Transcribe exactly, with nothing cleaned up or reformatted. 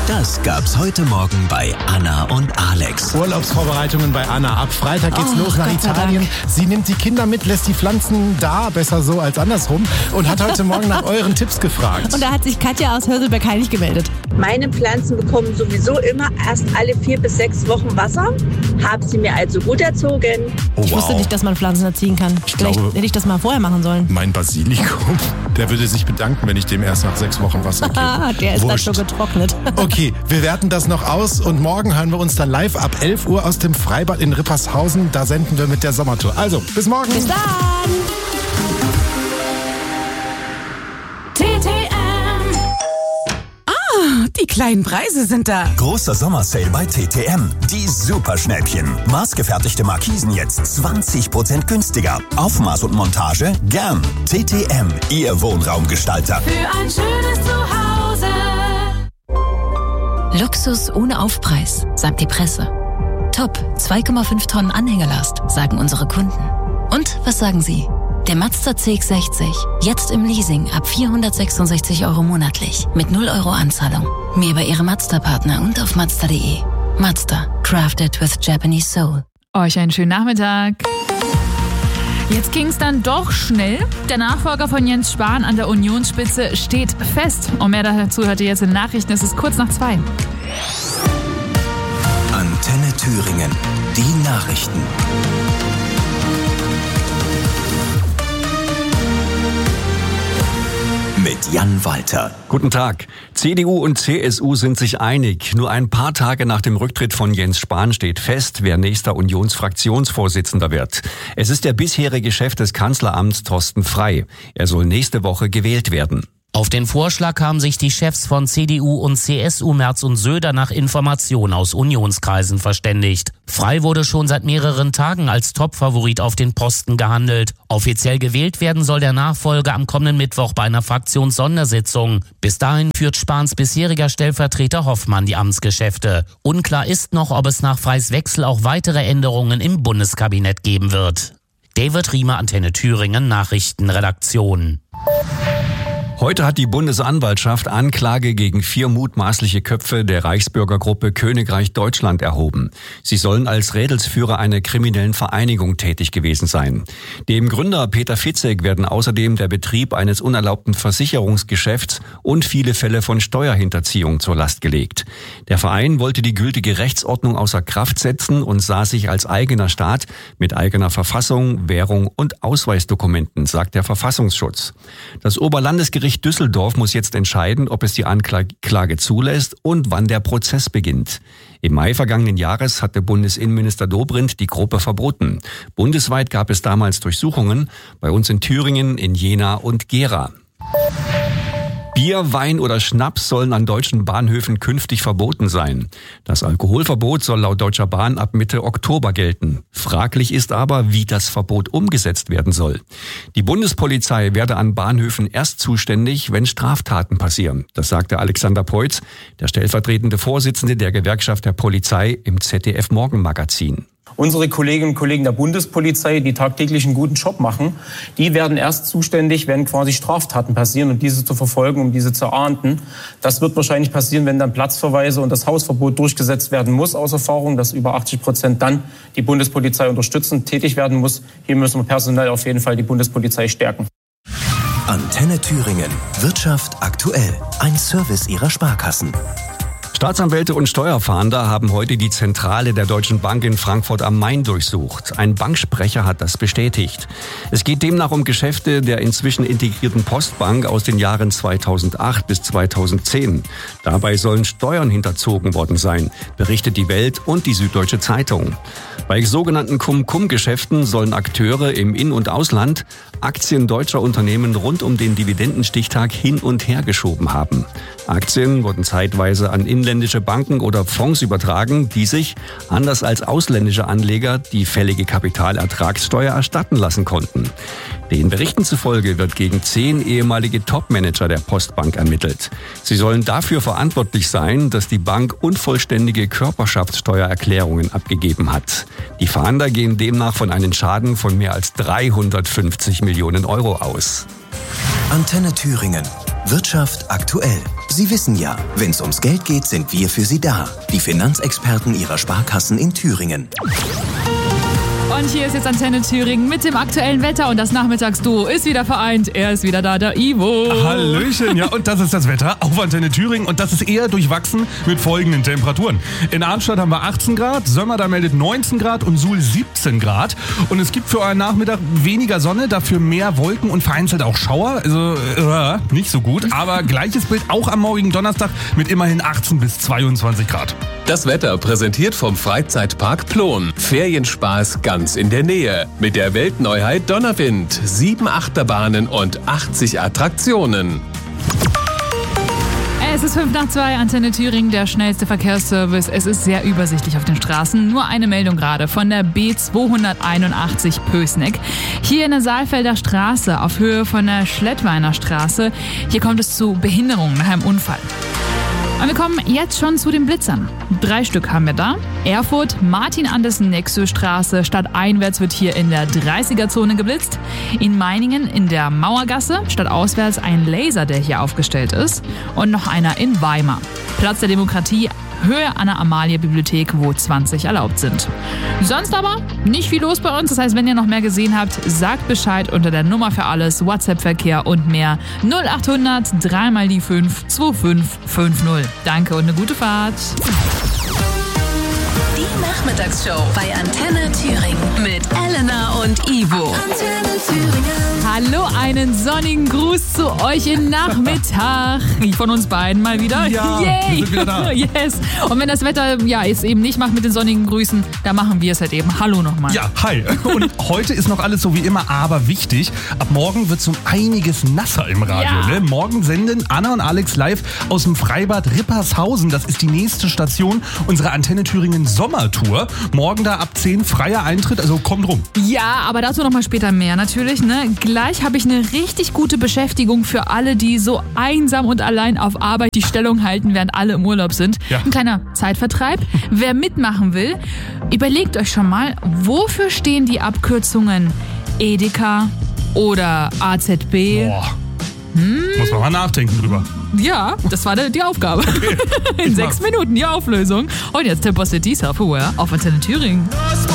Das gab's heute Morgen bei Anna und Alex. Urlaubsvorbereitungen bei Anna. Ab Freitag geht's Oh, los nach Gott sei Italien. Dank. Sie nimmt die Kinder mit, lässt die Pflanzen da, besser so als andersrum, und hat heute Morgen nach euren Tipps gefragt. Und da hat sich Katja aus Hörselberg Heinig gemeldet. Meine Pflanzen bekommen sowieso immer erst alle vier bis sechs Wochen Wasser. Haben sie mir also gut erzogen. Oh, Ich wusste wow. nicht, dass man Pflanzen erziehen kann. Vielleicht glaube- hätte ich das mal vorher machen sollen. Mein Basilikum, der würde sich bedanken, wenn ich dem erst nach sechs Wochen Wasser gebe. Ah, der ist dann schon getrocknet. Okay, wir werten das noch aus und morgen hören wir uns dann live ab elf Uhr aus dem Freibad in Rippershausen. Da senden wir mit der Sommertour. Also, bis morgen. Bis dann! T T M. Ah, die kleinen Preise sind da. Großer Sommersale bei T T M. Die Superschnäppchen. Maßgefertigte Markisen jetzt zwanzig Prozent günstiger. Aufmaß und Montage gern. T T M, Ihr Wohnraumgestalter. Für ein schönes Zuhause. Luxus ohne Aufpreis, sagt die Presse. Top, zwei Komma fünf Tonnen Anhängelast, sagen unsere Kunden. Und was sagen Sie? Der Mazda C X sechzig, jetzt im Leasing ab vierhundertsechsundsechzig Euro monatlich, mit null Euro Anzahlung. Mehr bei Ihrem Mazda-Partner und auf Mazda punkt de. Mazda, crafted with Japanese soul. Euch einen schönen Nachmittag. Jetzt ging's dann doch schnell. Der Nachfolger von Jens Spahn an der Unionsspitze steht fest. Und mehr dazu hört ihr jetzt in den Nachrichten. Es ist kurz nach zwei. Antenne Thüringen. Die Nachrichten. Mit Jan Walter. Guten Tag. C D U und C S U sind sich einig. Nur ein paar Tage nach dem Rücktritt von Jens Spahn steht fest, wer nächster Unionsfraktionsvorsitzender wird. Es ist der bisherige Chef des Kanzleramts Thorsten Frey. Er soll nächste Woche gewählt werden. Auf den Vorschlag haben sich die Chefs von C D U und C S U Merz und Söder nach Informationen aus Unionskreisen verständigt. Frey wurde schon seit mehreren Tagen als Topfavorit auf den Posten gehandelt. Offiziell gewählt werden soll der Nachfolger am kommenden Mittwoch bei einer Fraktionssondersitzung. Bis dahin führt Spahns bisheriger Stellvertreter Hoffmann die Amtsgeschäfte. Unklar ist noch, ob es nach Freys Wechsel auch weitere Änderungen im Bundeskabinett geben wird. David Riemer, Antenne Thüringen, Nachrichtenredaktion. Heute hat die Bundesanwaltschaft Anklage gegen vier mutmaßliche Köpfe der Reichsbürgergruppe Königreich Deutschland erhoben. Sie sollen als Rädelsführer einer kriminellen Vereinigung tätig gewesen sein. Dem Gründer Peter Fitzek werden außerdem der Betrieb eines unerlaubten Versicherungsgeschäfts und viele Fälle von Steuerhinterziehung zur Last gelegt. Der Verein wollte die gültige Rechtsordnung außer Kraft setzen und sah sich als eigener Staat mit eigener Verfassung, Währung und Ausweisdokumenten, sagt der Verfassungsschutz. Das Oberlandesgericht Düsseldorf muss jetzt entscheiden, ob es die Anklage zulässt und wann der Prozess beginnt. Im Mai vergangenen Jahres hatte Bundesinnenminister Dobrindt die Gruppe verboten. Bundesweit gab es damals Durchsuchungen, bei uns in Thüringen, in Jena und Gera. Bier, Wein oder Schnaps sollen an deutschen Bahnhöfen künftig verboten sein. Das Alkoholverbot soll laut Deutscher Bahn ab Mitte Oktober gelten. Fraglich ist aber, wie das Verbot umgesetzt werden soll. Die Bundespolizei werde an Bahnhöfen erst zuständig, wenn Straftaten passieren. Das sagte Alexander Peutz, der stellvertretende Vorsitzende der Gewerkschaft der Polizei im Z D F Morgenmagazin. Unsere Kolleginnen und Kollegen der Bundespolizei, die tagtäglich einen guten Job machen, die werden erst zuständig, wenn quasi Straftaten passieren und diese zu verfolgen, um diese zu ahnden. Das wird wahrscheinlich passieren, wenn dann Platzverweise und das Hausverbot durchgesetzt werden muss, aus Erfahrung, dass über achtzig Prozent dann die Bundespolizei unterstützend tätig werden muss. Hier müssen wir personell auf jeden Fall die Bundespolizei stärken. Antenne Thüringen. Wirtschaft aktuell. Ein Service Ihrer Sparkassen. Staatsanwälte und Steuerfahnder haben heute die Zentrale der Deutschen Bank in Frankfurt am Main durchsucht. Ein Banksprecher hat das bestätigt. Es geht demnach um Geschäfte der inzwischen integrierten Postbank aus den Jahren zweitausendacht bis zweitausendzehn. Dabei sollen Steuern hinterzogen worden sein, berichtet die Welt und die Süddeutsche Zeitung. Bei sogenannten Cum-Cum-Geschäften sollen Akteure im In- und Ausland Aktien deutscher Unternehmen rund um den Dividendenstichtag hin und her geschoben haben. Aktien wurden zeitweise an inländische Banken oder Fonds übertragen, die sich, anders als ausländische Anleger, die fällige Kapitalertragssteuer erstatten lassen konnten. Den Berichten zufolge wird gegen zehn ehemalige Topmanager der Postbank ermittelt. Sie sollen dafür verantwortlich sein, dass die Bank unvollständige Körperschaftssteuererklärungen abgegeben hat. Die Fahnder gehen demnach von einem Schaden von mehr als dreihundertfünfzig Millionen Euro aus. Antenne Thüringen. Wirtschaft aktuell. Sie wissen ja, wenn es ums Geld geht, sind wir für Sie da. Die Finanzexperten Ihrer Sparkassen in Thüringen. Und hier ist jetzt Antenne Thüringen mit dem aktuellen Wetter und das Nachmittagsduo ist wieder vereint. Er ist wieder da, der Ivo. Hallöchen, ja, und das ist das Wetter auf Antenne Thüringen und das ist eher durchwachsen mit folgenden Temperaturen. In Arnstadt haben wir achtzehn Grad, Sömmer da meldet neunzehn Grad und Suhl siebzehn Grad. Und es gibt für euren Nachmittag weniger Sonne, dafür mehr Wolken und vereinzelt auch Schauer. Also äh, nicht so gut, aber gleiches Bild auch am morgigen Donnerstag mit immerhin achtzehn bis zweiundzwanzig Grad. Das Wetter präsentiert vom Freizeitpark Plon. Ferienspaß ganz in der Nähe. Mit der Weltneuheit Donnerwind. Sieben Achterbahnen und achtzig Attraktionen. Es ist fünf nach zwei, Antenne Thüringen, der schnellste Verkehrsservice. Es ist sehr übersichtlich auf den Straßen. Nur eine Meldung gerade von der B zweihunderteinundachtzig Pößneck. Hier in der Saalfelder Straße auf Höhe von der Schlettweiner Straße. Hier kommt es zu Behinderungen nach einem Unfall. Und wir kommen jetzt schon zu den Blitzern. Drei Stück haben wir da. Erfurt, Martin-Andersen-Nexö-Straße. Stadteinwärts wird hier in der dreißiger-Zone geblitzt. In Meiningen in der Mauergasse. Stadtauswärts ein Laser, der hier aufgestellt ist. Und noch einer in Weimar. Platz der Demokratie, Höhe an der Amalie-Bibliothek, wo zwanzig erlaubt sind. Sonst aber nicht viel los bei uns. Das heißt, wenn ihr noch mehr gesehen habt, sagt Bescheid unter der Nummer für alles, WhatsApp-Verkehr und mehr null achthundert drei mal die fünf zwei fünf fünf null. Danke und eine gute Fahrt. Die Nachmittagsshow bei Antenne Thüringen mit Elena und Ivo. Antenne Thüringen. Hallo, einen sonnigen Gruß zu euch in Nachmittag. Von uns beiden mal wieder. Ja, Yay. wir sind wieder da. Yes. Und wenn das Wetter ja es eben nicht macht mit den sonnigen Grüßen, dann machen wir es halt eben. Hallo nochmal. Ja, hi. Und heute ist noch alles so wie immer, aber wichtig. Ab morgen wird es um einiges nasser im Radio. Ja. Ne? Morgen senden Anna und Alex live aus dem Freibad Rippershausen. Das ist die nächste Station unserer Antenne Thüringen Sommertour. Morgen da ab zehn freier Eintritt, also kommt rum. Ja, aber dazu nochmal später mehr natürlich. Ne? Gleich habe ich eine richtig gute Beschäftigung für alle, die so einsam und allein auf Arbeit die Stellung halten, während alle im Urlaub sind. Ja. Ein kleiner Zeitvertreib. Wer mitmachen will, überlegt euch schon mal, wofür stehen die Abkürzungen Edeka oder A Z B? Boah. Hm? Muss man mal nachdenken drüber. Ja, das war die Aufgabe. Okay. In sechs Minuten die Auflösung. Und jetzt Tempo City Self-Aware auf Antenne Thüringen.